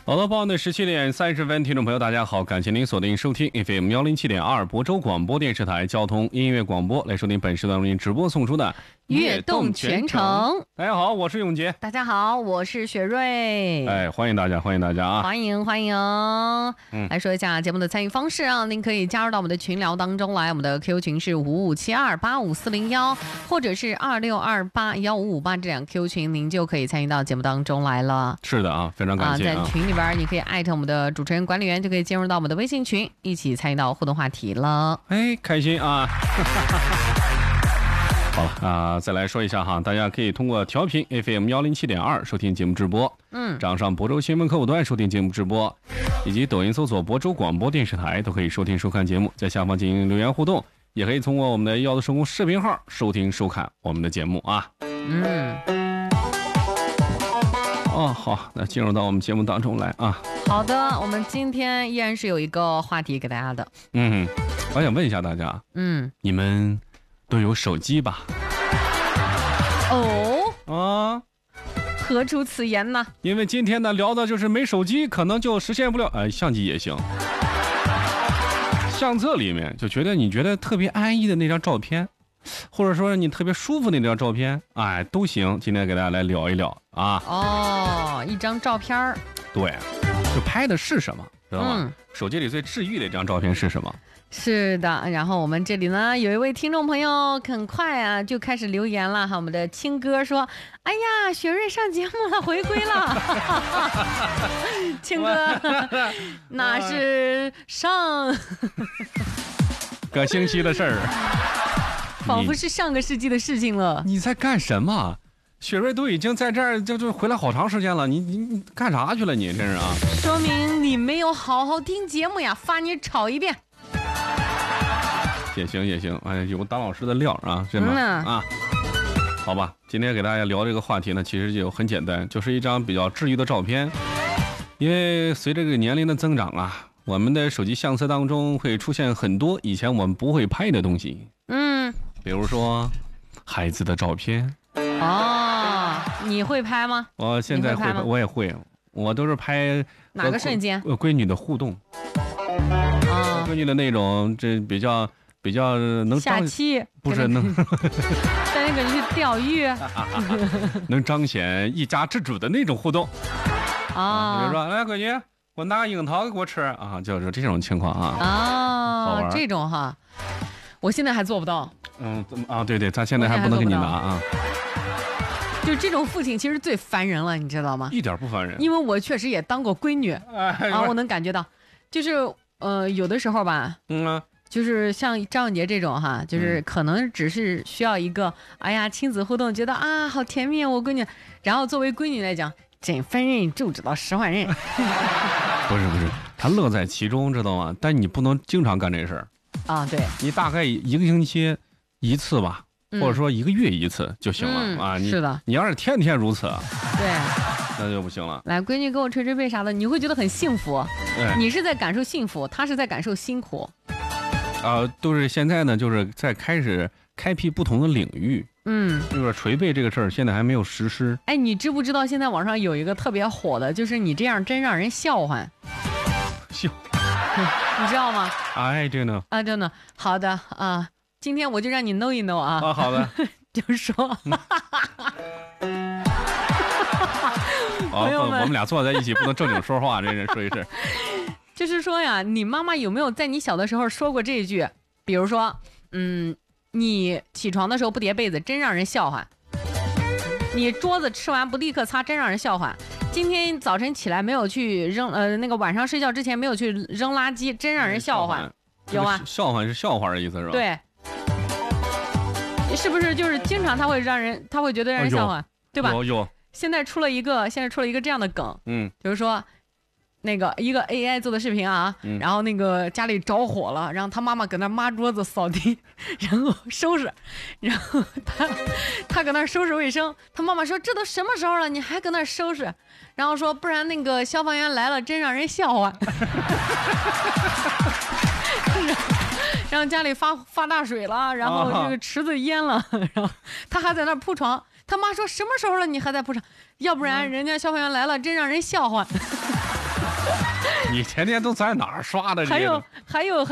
好的，傍晚的17:30，听众朋友大家好，感谢您锁定收听 FM 107.2亳州广播电视台交通音乐广播，来收听本时段为您直播送出的悦动全程。 大家好，我是永杰。 大家好，我是雪瑞。 欢迎大家啊！ 欢迎。来说一下节目的参与方式啊，您可以加入到我们的群聊当中来，我们的 QQ 群是5572854401，或者是26281558，这两个 QQ 群您就可以参与到节目当中来了。 是的啊，非常感谢在群里边你可以艾特我们的主持人管理员，就可以进入到我们的微信群，一起参与到互动话题了。 开心啊！好了再来说一下哈，大家可以通过调频 FM 107.2收听节目直播，掌上亳州新闻客户端收听节目直播，以及抖音搜索亳州广播电视台都可以收听收看节目，在下方进行留言互动，也可以通过我们的耀的手工视频号收听收看我们的节目啊。好，那进入到我们节目当中来啊。 好的，我们今天依然是有一个话题给大家的。 我想问一下大家，你们都有手机吧？ 何出此言呢？ 因为今天呢聊的就是没手机可能就实现不了，相机也行。相册里面就你觉得特别安逸的那张照片，或者说你特别舒服的那张照片，都行。今天给大家来聊一聊啊。 一张照片， 对，就拍的是什么，知道吗？手机里最治愈的一张照片是什么？ 是的，然后我们这里呢有一位听众朋友很快就开始留言了哈，我们的青哥说：“哎呀，雪瑞上节目了，回归了。”青哥，那是上个星期的事儿， 仿佛是上个世纪的事情了。 你在干什么？雪瑞都已经在这儿就回来好长时间了，你干啥去了？你真是啊！ 说明你没有好好听节目呀，罚你吵一遍。 也行，有当老师的料啊，真的好吧，今天给大家聊这个话题呢，其实就很简单，就是一张比较治愈的照片。因为随着这个年龄的增长啊，我们的手机相册当中会出现很多以前我们不会拍的东西。比如说孩子的照片。 你会拍吗？ 我现在会拍，我也会，我都是拍哪个瞬间？ 闺女的互动。闺女的那种，这比较能下期不是能带那个去钓鱼能彰显一家之主的那种互动比如说来闺女，我拿个樱桃给我吃啊，就是这种情况啊。 这种哈，我现在还做不到。 对，咱现在还不能给你拿啊。 就这种父亲其实最烦人了，你知道吗？ 一点不烦人， 因为我确实也当过闺女我能感觉到，就是有的时候吧，就是像张永杰这种哈，就是可能只是需要一个亲子互动，觉得好甜蜜我闺女，然后作为闺女来讲，真烦人就知道使唤人。 不是，他乐在其中，知道吗？但你不能经常干这事儿对， 你大概一个星期一次吧，或者说一个月一次就行了是的， 你要是天天如此， 对， 那就不行了。 来，闺女给我捶捶背啥的，你会觉得很幸福。你是在感受幸福，她是在感受辛苦。 都是现在呢，就是在开始开辟不同的领域。就是捶背这个事儿，现在还没有实施。 你知不知道现在网上有一个特别火的，就是你这样真让人笑话。你知道吗？ 真的真的。好的今天我就让你 know 一 know 好的。 就是说朋友们， 我们俩坐在一起不能正经说话，这人说一声。 就是说呀，你妈妈有没有在你小的时候说过这一句？比如说你起床的时候不叠被子，真让人笑话。你桌子吃完不立刻擦，真让人笑话。今天早晨起来没有去扔那个晚上睡觉之前没有去扔垃圾，真让人笑话。有吗？ 笑话是笑话的意思是吧？ 对，是不是就是经常他会觉得让人笑话，对吧？ 有。 现在出了一个这样的梗，就是说那个一个 AI 做的视频然后那个家里着火了，然后他妈妈搁那抹桌子扫地，然后收拾，然后他搁那收拾卫生，他妈妈说这都什么时候了你还搁那收拾，然后说不然那个消防员来了真让人笑话。然后家里发大水了，然后这个池子淹了，然后他还在那铺床，他妈说什么时候了你还在铺床，要不然人家消防员来了真让人笑话。 你天天都在哪儿刷的？ 还有。